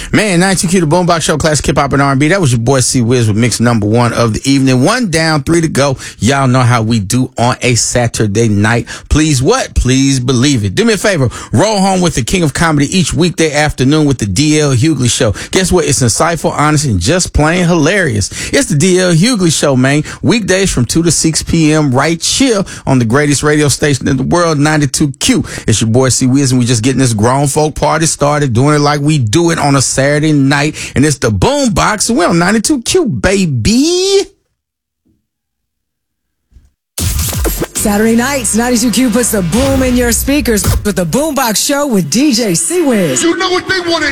Man, 92Q, the Boombox Show, classic hip hop and R&B. That was your boy C Wiz with mix number 1 of the evening. 1 down, 3 to go. Y'all know how we do on a Saturday night. Please what? Please believe it. Do me a favor. Roll home with the king of comedy each weekday afternoon with the DL Hughley Show. Guess what? It's insightful, honest, and just plain hilarious. It's the DL Hughley Show, man. Weekdays from 2 to 6 p.m. right here on the greatest radio station in the world, 92Q. It's your boy C Wiz, and we just getting this grown folk party started, doing it like we do it on a Saturday night, and it's the Boombox, and we're on 92Q, baby. Saturday nights, 92Q puts the boom in your speakers with the Boombox Show with DJ C Wiz. You know what they want to